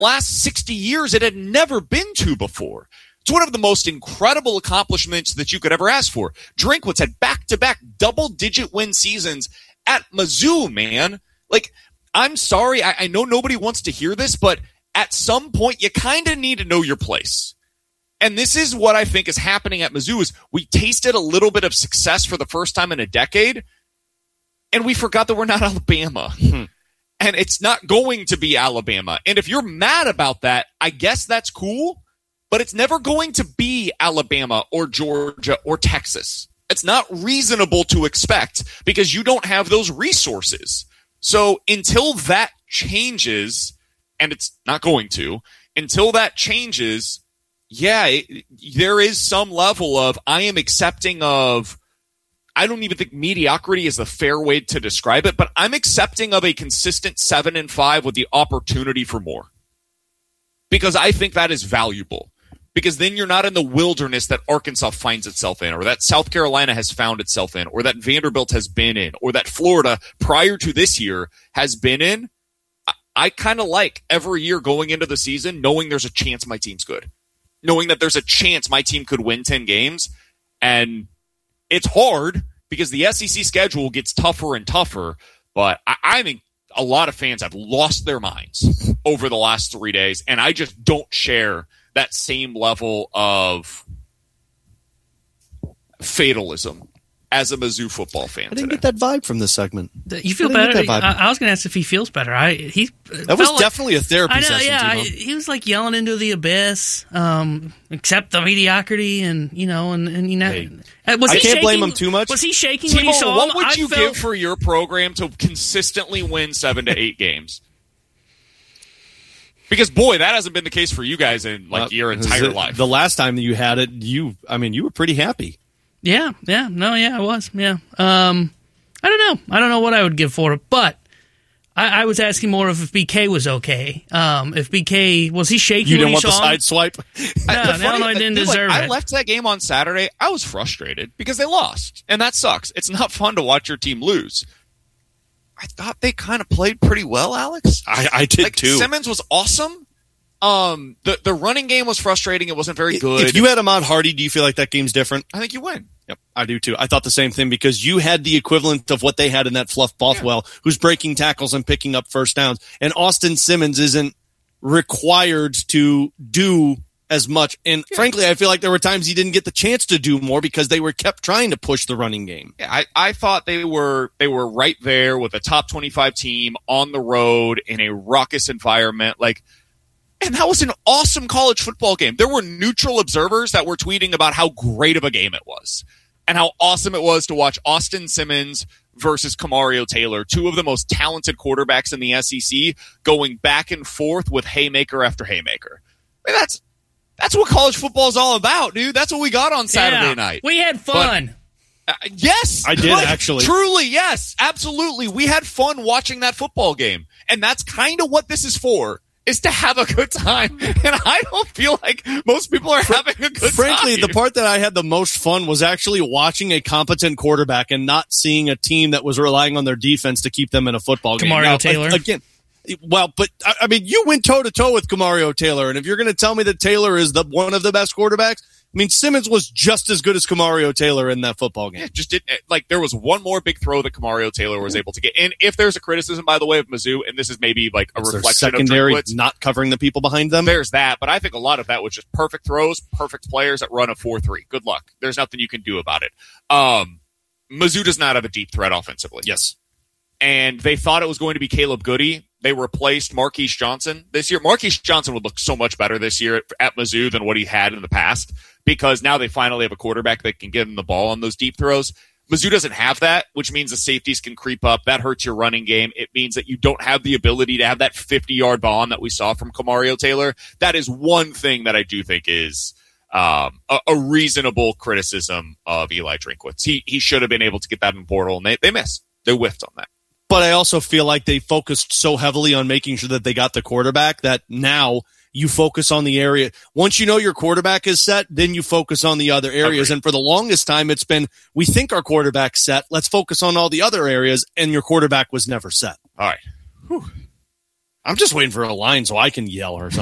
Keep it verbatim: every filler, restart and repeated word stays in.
last sixty years it had never been to before. It's one of the most incredible accomplishments that you could ever ask for. Drinkwitz had back-to-back double-digit win seasons at Mizzou, man. Like, I'm sorry, I, I know nobody wants to hear this, but at some point you kind of need to know your place. And this is what I think is happening at Mizzou is we tasted a little bit of success for the first time in a decade, and we forgot that we're not Alabama. Hmm. And it's not going to be Alabama. And if you're mad about that, I guess that's cool. But it's never going to be Alabama or Georgia or Texas. It's not reasonable to expect because you don't have those resources. So until that changes, and it's not going to, until that changes, yeah, it, there is some level of I am accepting of, I don't even think mediocrity is the fair way to describe it, but I'm accepting of a consistent seven and five with the opportunity for more. Because I think that is valuable. Because then you're not in the wilderness that Arkansas finds itself in, or that South Carolina has found itself in, or that Vanderbilt has been in, or that Florida prior to this year has been in. I, I kind of like every year going into the season knowing there's a chance my team's good. Knowing that there's a chance my team could win ten games. And it's hard because the S E C schedule gets tougher and tougher. But I, I think a lot of fans have lost their minds over the last three days, and I just don't share that same level of fatalism as a Mizzou football fan. I didn't today. get that vibe from this segment. You feel better? I, I was going to ask if he feels better. I he That was definitely like, a therapy I know, session, yeah, I, Timo. he was like yelling into the abyss, um, accept the mediocrity, and, you know, and, and you know. Hey, was I he can't shaking, blame him too much. Was he shaking Timo, when he saw what him? would I you felt, give for your program to consistently win seven to eight games? Because, boy, that hasn't been the case for you guys in, like, uh, your entire it, life. The last time that you had it, you, I mean, you were pretty happy. Yeah, yeah, no, yeah, I was, yeah. Um, I don't know. I don't know what I would give for it, but I, I was asking more of if B K was okay. Um, if B K, was he shaking You when didn't he want saw the him? side swipe? No, Illinois didn't dude, deserve like, it. I left that game on Saturday. I was frustrated because they lost, and that sucks. It's not fun to watch your team lose. I thought they kind of played pretty well, Alex. I, I did, like, too. Simmons was awesome. Um, the, the running game was frustrating. It wasn't very good. If you had Ahmad Hardy, do you feel like that game's different? I think you win. Yep, I do too. I thought the same thing because you had the equivalent of what they had in that Fluff Bothwell, yeah. who's breaking tackles and picking up first downs. And Austin Simmons isn't required to do as much. And yeah. frankly, I feel like there were times he didn't get the chance to do more because they were kept trying to push the running game. Yeah, I, I thought they were they were right there with a top twenty-five team on the road in a raucous environment. Like, and that was an awesome college football game. There were neutral observers that were tweeting about how great of a game it was and how awesome it was to watch Austin Simmons versus Kamario Taylor, two of the most talented quarterbacks in the S E C, going back and forth with haymaker after haymaker. I mean, that's that's what college football is all about, dude. That's what we got on Saturday yeah, night. We had fun. But, uh, yes. I did, like, actually. Truly, yes. Absolutely. We had fun watching that football game. And that's kind of what this is for. Is to have a good time. And I don't feel like most people are having a good Frankly, time. the part that I had the most fun was actually watching a competent quarterback and not seeing a team that was relying on their defense to keep them in a football game. Kamario Now, Taylor. Again, well, but I mean, you went toe-to-toe with Kamario Taylor, and if you're going to tell me that Taylor is the one of the best quarterbacks, I mean, Simmons was just as good as Kamario Taylor in that football game. Yeah, just did, like there was one more big throw that Kamario Taylor was able to get. And if there's a criticism, by the way, of Mizzou, and this is maybe like a It's reflection secondary, of Drinkwitz, not covering the people behind them. There's that, but I think a lot of that was just perfect throws, perfect players that run a four three. Good luck. There's nothing you can do about it. Um, Mizzou does not have a deep threat offensively. Yes. And they thought it was going to be Caleb Goody. They replaced Marquise Johnson this year. Marquise Johnson would look so much better this year at, at Mizzou than what he had in the past because now they finally have a quarterback that can get him the ball on those deep throws. Mizzou doesn't have that, which means the safeties can creep up. That hurts your running game. It means that you don't have the ability to have that fifty-yard bomb that we saw from Kamario Taylor. That is one thing that I do think is um, a, a reasonable criticism of Eli Drinkwitz. He he should have been able to get that in the portal, and they, they missed. They whiffed on that. But I also feel like they focused so heavily on making sure that they got the quarterback that now you focus on the area. Once you know your quarterback is set, then you focus on the other areas. Agreed. And for the longest time, it's been, we think our quarterback's set. Let's focus on all the other areas. And your quarterback was never set. All right. Whew. I'm just waiting for a line so I can yell or something.